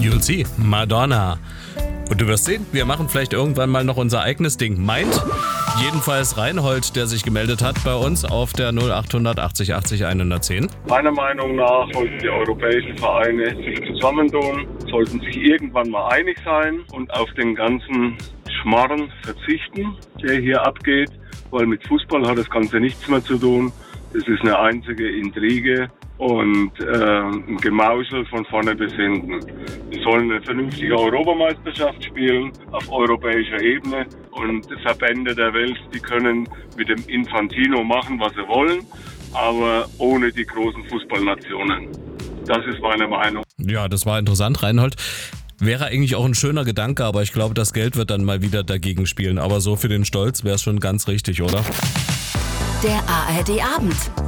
You'll see, Madonna. Und du wirst sehen, wir machen vielleicht irgendwann mal noch unser eigenes Ding. Meint jedenfalls Reinhold, der sich gemeldet hat bei uns auf der 0800 80 80 110. Meiner Meinung nach sollten die europäischen Vereine sich zusammentun, sollten sich irgendwann mal einig sein und auf den ganzen Schmarrn verzichten, der hier abgeht, weil mit Fußball hat das Ganze nichts mehr zu tun. Es ist eine einzige Intrige und ein Gemauschel von vorne bis hinten. Wir sollen eine vernünftige Europameisterschaft spielen auf europäischer Ebene und die Verbände der Welt, die können mit dem Infantino machen, was sie wollen, aber ohne die großen Fußballnationen. Das ist meine Meinung. Ja, das war interessant, Reinhold. Wäre eigentlich auch ein schöner Gedanke, aber ich glaube, das Geld wird dann mal wieder dagegen spielen. Aber so für den Stolz wäre es schon ganz richtig, oder? Der ARD Abend.